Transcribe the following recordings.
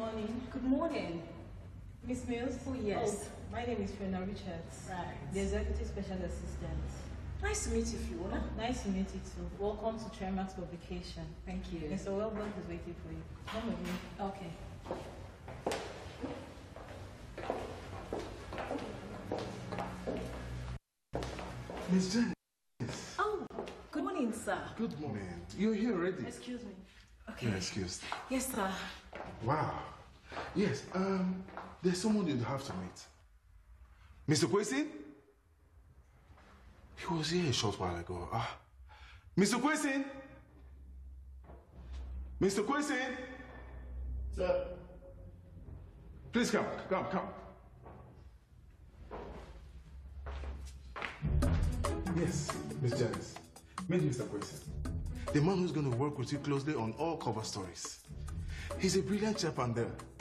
morning. Good morning. Miss Mills? Oh, yes. Oh, my name is Fiona Richards. Right. The Executive Special Assistant. Nice to meet you, Fiona. Nice to meet you too. Welcome to Trimax Publication. Thank you. Mr. Wellborn is waiting for you. Come with me. Okay. Miss Jenny. Oh, good morning, sir. Good morning. You're here already? Excuse me. Okay. You're excused. Yes, sir. Wow. Yes, there's someone you'd have to meet. Mr. Kwesi? He was here a short while ago. Mr. Kwesi? Mr. Kwesi? Sir. Please come. Yes, Miss Janice. Meet Mr. Kwesi. The man who's going to work with you closely on all cover stories. He's a brilliant chap and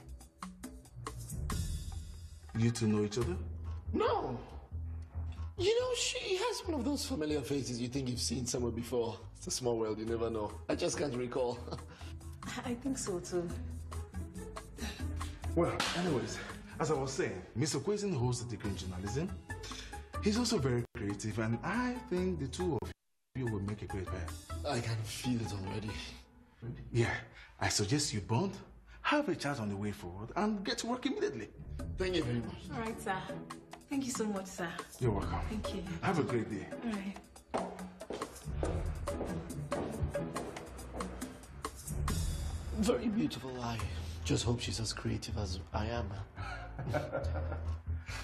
you two know each other? No. You know, she has one of those familiar faces you think you've seen somewhere before. It's a small world, you never know. I just can't recall. I think so, too. Well, anyways, as I was saying, Mr. Kwesi holds a degree in journalism. He's also very creative, and I think the two of you will make a great pair. I can feel it already. Yeah, I suggest you bond, have a chat on the way forward, and get to work immediately. Thank you very much. All right, sir. Thank you so much, sir. You're welcome. Thank you. Have a great day. All right. Very beautiful. I just hope she's as creative as I am.